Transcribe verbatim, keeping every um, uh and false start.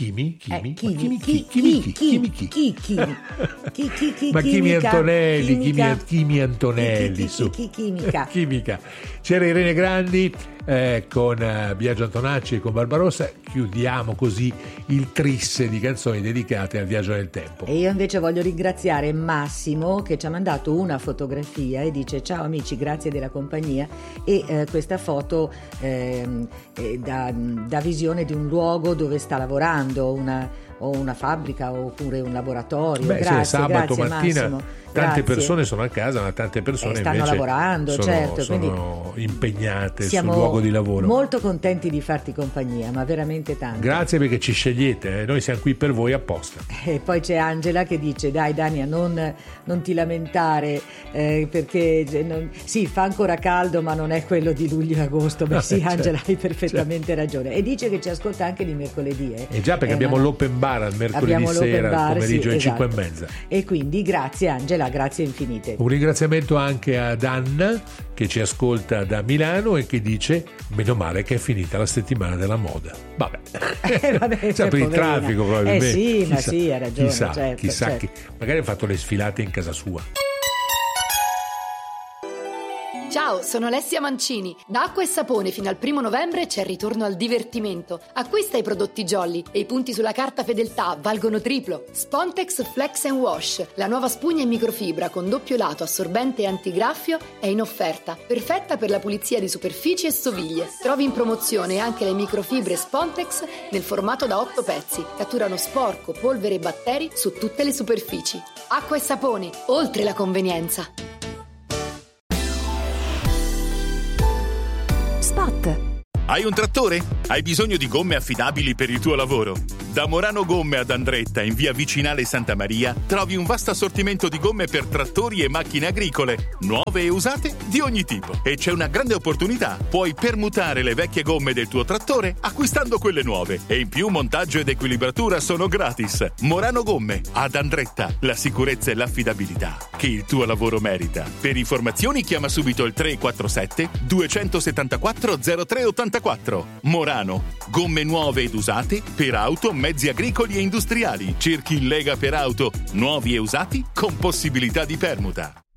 Chimi? Chimi? Chimi, Chimi, chi, Chimi, chi, Chimi, chi, chi? chi, chi, chi, chi, Ma Chimi chimica, Antonelli, Chimi, chimica. Chimi Antonelli, Chi, chi, su. chi, chi, chimica. Chimica. C'era Irene Grandi eh, con eh, Biagio Antonacci e con Barbarossa. Chiudiamo così il trisse di canzoni dedicate al viaggio nel tempo. E io invece voglio ringraziare Massimo che ci ha mandato una fotografia e dice: ciao amici, grazie della compagnia, e eh, questa foto ehm, eh, dà, dà visione di un luogo dove sta lavorando, una o una fabbrica oppure un laboratorio. Beh, grazie, sì, sabato grazie, mattina Massimo. tante Grazie. persone sono a casa, ma tante persone Eh, stanno invece lavorando, sono, certo, sono impegnate sul siamo luogo di lavoro. molto contenti di farti compagnia, ma veramente tanto. Grazie perché ci scegliete, eh? Noi siamo qui per voi apposta. E poi c'è Angela che dice: dai Dania, non, non ti lamentare, eh, perché non, sì, fa ancora caldo, ma non è quello di luglio e agosto. Beh sì, Certo, Angela, hai perfettamente certo. ragione. E dice che ci ascolta anche di mercoledì. Eh. E già perché È abbiamo una- l'open bar al mercoledì abbiamo l'open sera, bar, al pomeriggio sì, alle esatto. cinque e mezza. E quindi grazie Angela, grazie infinite. Un ringraziamento anche ad Anna che ci ascolta da Milano e che dice: meno male che è finita la settimana della moda. Vabbè, Eh, vabbè, cioè, per il poverina. traffico probabilmente. Eh sì, ma Chissà- sì, hai ragione, Chissà, certo, chissà certo. chi, magari ha fatto le sfilate in casa sua. Ciao, sono Alessia Mancini. Da Acqua e Sapone fino al primo novembre c'è il ritorno al divertimento. Acquista i prodotti Jolly e i punti sulla carta fedeltà valgono triplo. Spontex Flex and Wash, la nuova spugna in microfibra con doppio lato assorbente e antigraffio, è in offerta, perfetta per la pulizia di superfici e stoviglie. Trovi in promozione anche le microfibre Spontex nel formato da otto pezzi. Catturano sporco, polvere e batteri su tutte le superfici. Acqua e Sapone, oltre la convenienza. Spot. Hai un trattore? Hai bisogno di gomme affidabili per il tuo lavoro? Da Morano Gomme ad Andretta, in via Vicinale Santa Maria, trovi un vasto assortimento di gomme per trattori e macchine agricole, nuove e usate di ogni tipo. E c'è una grande opportunità: puoi permutare le vecchie gomme del tuo trattore acquistando quelle nuove. E in più montaggio ed equilibratura sono gratis. Morano Gomme ad Andretta, la sicurezza e l'affidabilità che il tuo lavoro merita. Per informazioni chiama subito il tre quattro sette due sette quattro zero tre otto quattro. Morano, gomme nuove ed usate per auto, mezzi agricoli e industriali. Cerchi in Lega per auto, nuovi e usati con possibilità di permuta.